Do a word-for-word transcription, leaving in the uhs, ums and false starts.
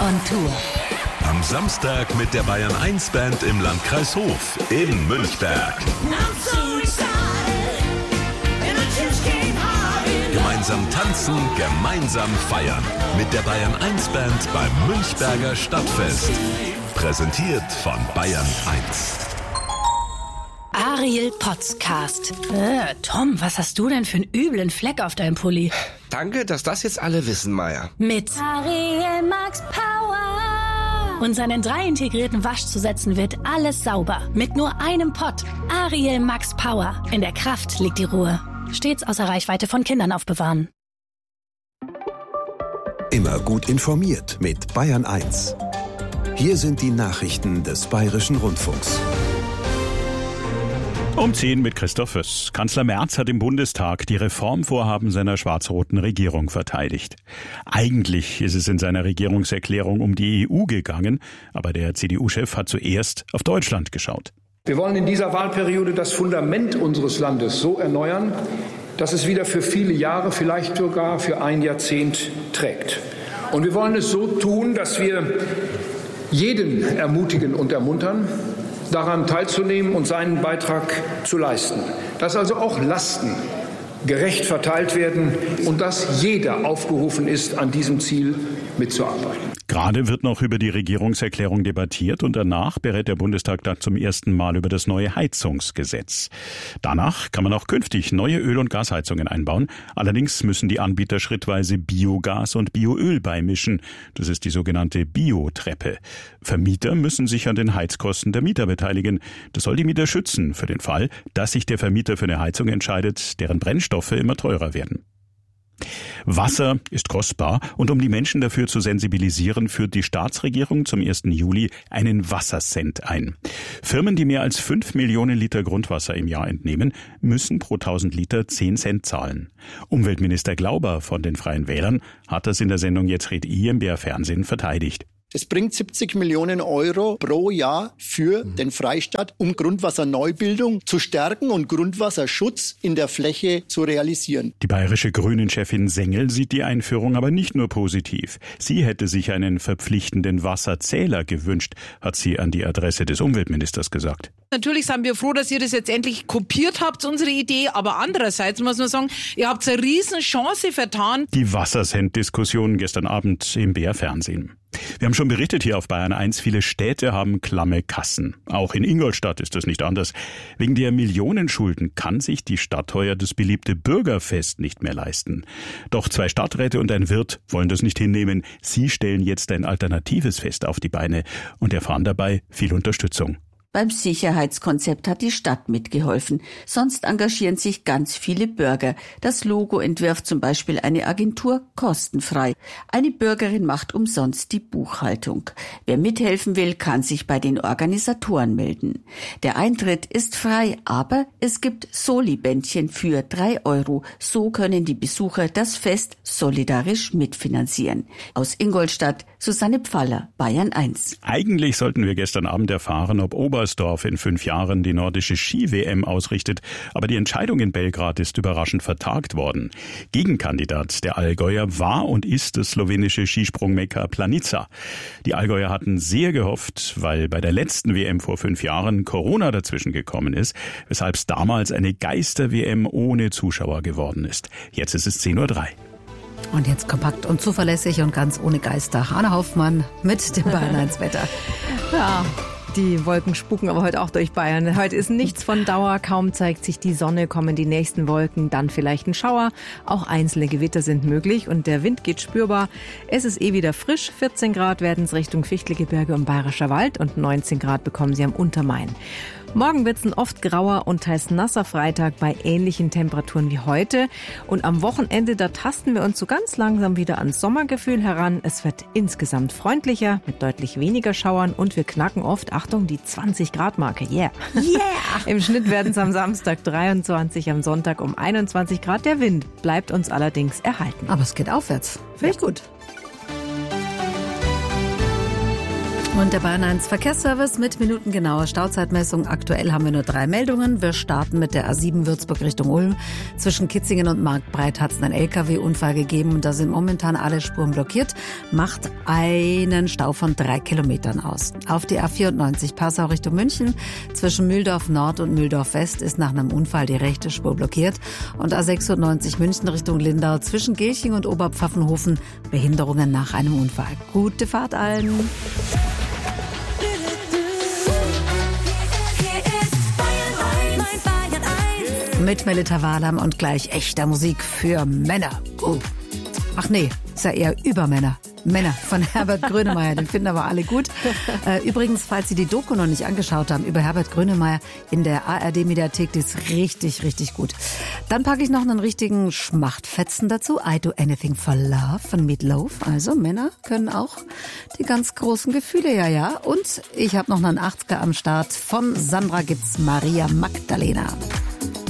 on Tour. Am Samstag mit der Bayern eins Band im Landkreis Hof in Münchberg. Gemeinsam tanzen, gemeinsam feiern. Mit der Bayern eins Band beim Münchberger Stadtfest. Präsentiert von Bayern eins. Ariel Podcast. Äh, Tom, was hast du denn für einen üblen Fleck auf deinem Pulli? Danke, dass das jetzt alle wissen, Maya. Mit Ariel Max Power. Und seinen drei integrierten Waschzusätzen wird alles sauber. Mit nur einem Pott. Ariel Max Power. In der Kraft liegt die Ruhe. Stets außer Reichweite von Kindern aufbewahren. Immer gut informiert mit Bayern eins. Hier sind die Nachrichten des Bayerischen Rundfunks. Um zehn mit Christoph Föss. Kanzler Merz hat im Bundestag die Reformvorhaben seiner schwarz-roten Regierung verteidigt. Eigentlich ist es in seiner Regierungserklärung um die E U gegangen, aber der C D U-Chef hat zuerst auf Deutschland geschaut. Wir wollen in dieser Wahlperiode das Fundament unseres Landes so erneuern, dass es wieder für viele Jahre, vielleicht sogar für ein Jahrzehnt trägt. Und wir wollen es so tun, dass wir jeden ermutigen und ermuntern, daran teilzunehmen und seinen Beitrag zu leisten. Dass also auch Lasten gerecht verteilt werden und dass jeder aufgerufen ist, an diesem Ziel mitzuarbeiten. Gerade wird noch über die Regierungserklärung debattiert und danach berät der Bundestag dann zum ersten Mal über das neue Heizungsgesetz. Danach kann man auch künftig neue Öl- und Gasheizungen einbauen. Allerdings müssen die Anbieter schrittweise Biogas und Bioöl beimischen. Das ist die sogenannte Biotreppe. Vermieter müssen sich an den Heizkosten der Mieter beteiligen. Das soll die Mieter schützen für den Fall, dass sich der Vermieter für eine Heizung entscheidet, deren Brennstoffe immer teurer werden. Wasser ist kostbar und um die Menschen dafür zu sensibilisieren, führt die Staatsregierung zum ersten Juli einen Wassercent ein. Firmen, die mehr als fünf Millionen Liter Grundwasser im Jahr entnehmen, müssen pro tausend Liter zehn Cent zahlen. Umweltminister Glauber von den Freien Wählern hat das in der Sendung Jetzt red I im B R Fernsehen verteidigt. Das bringt siebzig Millionen Euro pro Jahr für den Freistaat, um Grundwasserneubildung zu stärken und Grundwasserschutz in der Fläche zu realisieren. Die bayerische Grünen-Chefin Sengel sieht die Einführung aber nicht nur positiv. Sie hätte sich einen verpflichtenden Wasserzähler gewünscht, hat sie an die Adresse des Umweltministers gesagt. Natürlich sind wir froh, dass ihr das jetzt endlich kopiert habt, unsere Idee. Aber andererseits muss man sagen, ihr habt eine Riesenchance vertan. Die Wassercent-Diskussion gestern Abend im B R Fernsehen. Wir haben schon berichtet hier auf Bayern eins, viele Städte haben klamme Kassen. Auch in Ingolstadt ist das nicht anders. Wegen der Millionenschulden kann sich die Stadt heuer das beliebte Bürgerfest nicht mehr leisten. Doch zwei Stadträte und ein Wirt wollen das nicht hinnehmen. Sie stellen jetzt ein alternatives Fest auf die Beine und erfahren dabei viel Unterstützung. Beim Sicherheitskonzept hat die Stadt mitgeholfen. Sonst engagieren sich ganz viele Bürger. Das Logo entwirft zum Beispiel eine Agentur kostenfrei. Eine Bürgerin macht umsonst die Buchhaltung. Wer mithelfen will, kann sich bei den Organisatoren melden. Der Eintritt ist frei, aber es gibt Soli-Bändchen für drei Euro. So können die Besucher das Fest solidarisch mitfinanzieren. Aus Ingolstadt, Susanne Pfaller, Bayern eins. Eigentlich sollten wir gestern Abend erfahren, ob Ober Oberstdorf in fünf Jahren die nordische Ski-W M ausrichtet, aber die Entscheidung in Belgrad ist überraschend vertagt worden. Gegenkandidat der Allgäuer war und ist das slowenische Skisprung-Mekka Planica. Die Allgäuer hatten sehr gehofft, weil bei der letzten W M vor fünf Jahren Corona dazwischen gekommen ist, weshalb es damals eine Geister-W M ohne Zuschauer geworden ist. Jetzt ist es zehn Uhr drei. Und jetzt kompakt und zuverlässig und ganz ohne Geister. Anna Hoffmann mit dem Bayern eins Wetter. Ja. Die Wolken spuken aber heute auch durch Bayern. Heute ist nichts von Dauer, kaum zeigt sich die Sonne, kommen die nächsten Wolken, dann vielleicht ein Schauer. Auch einzelne Gewitter sind möglich und der Wind geht spürbar. Es ist eh wieder frisch, vierzehn Grad werden es Richtung Fichtelgebirge und Bayerischer Wald und neunzehn Grad bekommen sie am Untermain. Morgen wird es ein oft grauer und teils nasser Freitag bei ähnlichen Temperaturen wie heute. Und am Wochenende, da tasten wir uns so ganz langsam wieder ans Sommergefühl heran. Es wird insgesamt freundlicher mit deutlich weniger Schauern und wir knacken oft, Achtung, die zwanzig Grad Marke. Yeah! Yeah! Im Schnitt werden es am Samstag dreiundzwanzig, am Sonntag um einundzwanzig Grad. Der Wind bleibt uns allerdings erhalten. Aber es geht aufwärts. Finde ich gut. Und der Bayern eins Verkehrsservice mit minutengenauer Stauzeitmessung. Aktuell haben wir nur drei Meldungen. Wir starten mit der A sieben Würzburg Richtung Ulm. Zwischen Kitzingen und Marktbreit hat es einen L K W-Unfall gegeben und da sind momentan alle Spuren blockiert. Macht einen Stau von drei Kilometern aus. Auf die A vierundneunzig Passau Richtung München. Zwischen Mühldorf Nord und Mühldorf West ist nach einem Unfall die rechte Spur blockiert. Und A sechsundneunzig München Richtung Lindau. Zwischen Gelching und Oberpfaffenhofen Behinderungen nach einem Unfall. Gute Fahrt allen. Mit Melita Wahlam und gleich echter Musik für Männer. Oh. Ach nee, ist ja eher über Männer. Männer von Herbert Grönemeyer, den finden aber alle gut. Äh, übrigens, falls Sie die Doku noch nicht angeschaut haben über Herbert Grönemeyer in der A R D-Mediathek, die ist richtig, richtig gut. Dann packe ich noch einen richtigen Schmachtfetzen dazu. I Do Anything for Love von Meat Loaf. Also Männer können auch die ganz großen Gefühle, ja, ja. Und ich habe noch einen achtziger am Start. Von Sandra gibt's Maria Magdalena.